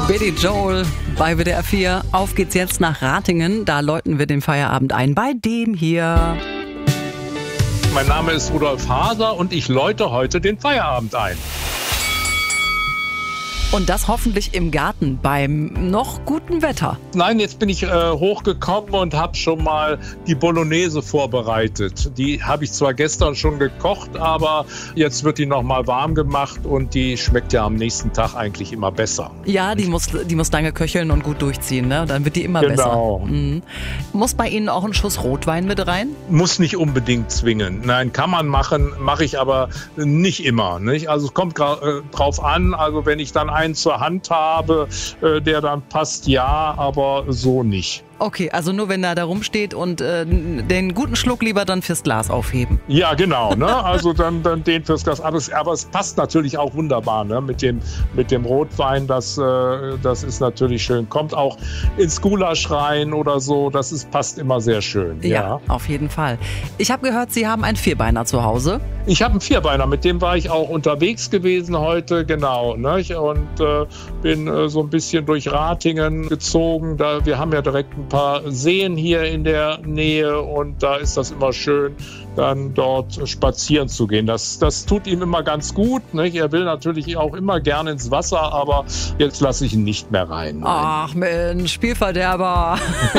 Billy Joel bei WDR 4. Auf geht's jetzt nach Ratingen. Da läuten wir den Feierabend ein bei dem hier. Mein Name ist Rudolf Haser und ich läute heute den Feierabend ein. Und das hoffentlich im Garten beim noch guten Wetter. Nein, jetzt bin ich hochgekommen und habe schon mal die Bolognese vorbereitet. Die habe ich zwar gestern schon gekocht, aber jetzt wird die noch mal warm gemacht und die schmeckt ja am nächsten Tag eigentlich immer besser. Ja, die muss lange köcheln und gut durchziehen, ne? Dann wird die immer besser. Mhm. Muss bei Ihnen auch ein Schuss Rotwein mit rein? Muss nicht unbedingt zwingen. Nein, kann man machen, mache ich aber nicht immer. Nicht? Also es kommt drauf an, also wenn ich dann einen zur Hand habe, der dann passt, ja, aber so nicht. Okay, also nur wenn er da rumsteht und den guten Schluck lieber dann fürs Glas aufheben. Ja, genau, ne? Also dann den fürs Glas. Aber es passt natürlich auch wunderbar, ne? Mit dem Rotwein, das ist natürlich schön. Kommt auch ins Gulasch rein oder so, passt immer sehr schön. Ja, auf jeden Fall. Ich habe gehört, Sie haben einen Vierbeiner zu Hause. Ich habe einen Vierbeiner, mit dem war ich auch unterwegs gewesen heute, genau. Ne? Und bin so ein bisschen durch Ratingen gezogen. Wir haben ja direkt ein paar Seen hier in der Nähe und da ist das immer schön, dann dort spazieren zu gehen. Das tut ihm immer ganz gut. Nicht? Er will natürlich auch immer gerne ins Wasser, aber jetzt lasse ich ihn nicht mehr rein. Ach Mensch, Spielverderber.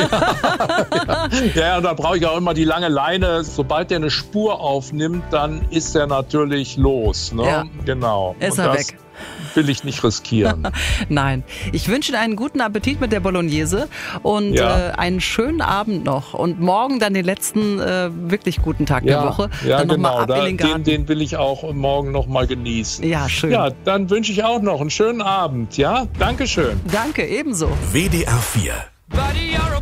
Ja, und da brauche ich auch immer die lange Leine. Sobald er eine Spur aufnimmt, dann ist er natürlich los. Ne? Ja. Genau. Ist er weg. Will ich nicht riskieren. Nein. Ich wünsche Ihnen einen guten Appetit mit der Bolognese und einen schönen Abend noch. Und morgen dann den letzten wirklich guten Tag der Woche. Ja, dann genau. Noch mal ab in den Garten. Den will ich auch morgen noch mal genießen. Ja, schön. Ja, dann wünsche ich auch noch einen schönen Abend. Ja, Dankeschön. Danke, ebenso. WDR 4